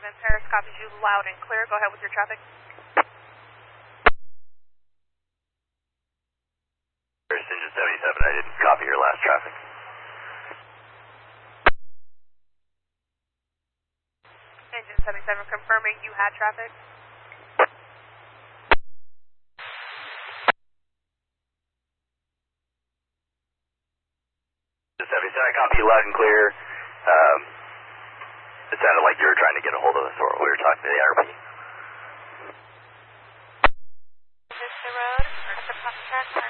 Paris copies you loud and clear. Go ahead with your traffic. Paris Engine 77, I didn't copy your last traffic. Engine 77 confirming you had traffic. I copy you loud and clear. It sounded like you were trying to get a hold of us or we were talking to the IRP. Is this the road? Or the